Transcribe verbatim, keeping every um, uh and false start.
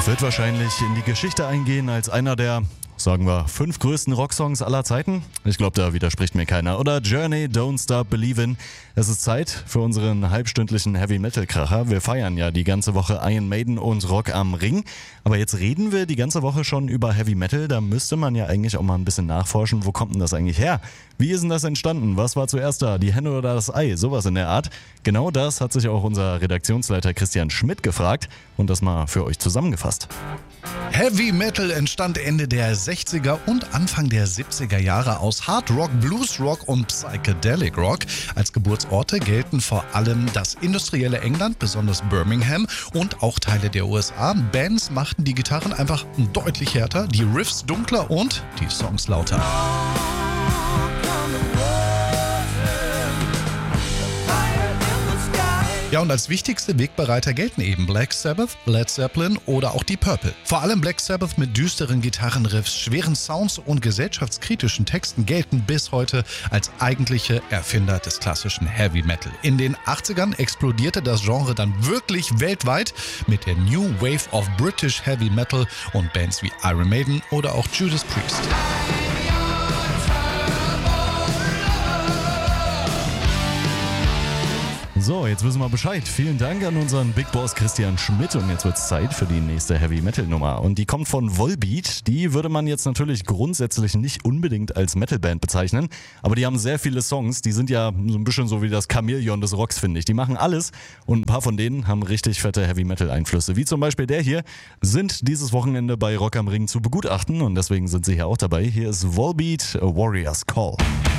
wird wahrscheinlich in die Geschichte eingehen als einer der, sagen wir, fünf größten Rocksongs aller Zeiten. Ich glaube, da widerspricht mir keiner. Oder Journey, Don't Stop Believin'. Es ist Zeit für unseren halbstündlichen Heavy-Metal-Kracher. Wir feiern ja die ganze Woche Iron Maiden und Rock am Ring. Aber jetzt reden wir die ganze Woche schon über Heavy-Metal. Da müsste man ja eigentlich auch mal ein bisschen nachforschen, wo kommt denn das eigentlich her? Wie ist denn das entstanden? Was war zuerst da? Die Henne oder das Ei? Sowas in der Art. Genau das hat sich auch unser Redaktionsleiter Christian Schmidt gefragt und das mal für euch zusammengefasst. Heavy Metal entstand Ende der sechziger und Anfang der siebziger Jahre aus Hard Rock, Blues Rock und Psychedelic Rock. Als Geburtsorte gelten vor allem das industrielle England, besonders Birmingham und auch Teile der U S A. Bands machten die Gitarren einfach deutlich härter, die Riffs dunkler und die Songs lauter. Ja, und als wichtigste Wegbereiter gelten eben Black Sabbath, Led Zeppelin oder auch die Purple. Vor allem Black Sabbath mit düsteren Gitarrenriffs, schweren Sounds und gesellschaftskritischen Texten gelten bis heute als eigentliche Erfinder des klassischen Heavy Metal. In den achtzigern explodierte das Genre dann wirklich weltweit mit der New Wave of British Heavy Metal und Bands wie Iron Maiden oder auch Judas Priest. So, jetzt wissen wir Bescheid. Vielen Dank an unseren Big Boss Christian Schmidt und jetzt wird's Zeit für die nächste Heavy Metal Nummer und die kommt von Volbeat. Die würde man jetzt natürlich grundsätzlich nicht unbedingt als Metalband bezeichnen, aber die haben sehr viele Songs, die sind ja so ein bisschen so wie das Chamäleon des Rocks, finde ich. Die machen alles und ein paar von denen haben richtig fette Heavy Metal Einflüsse, wie zum Beispiel der hier, sind dieses Wochenende bei Rock am Ring zu begutachten und deswegen sind sie hier auch dabei. Hier ist Volbeat, A Warrior's Call.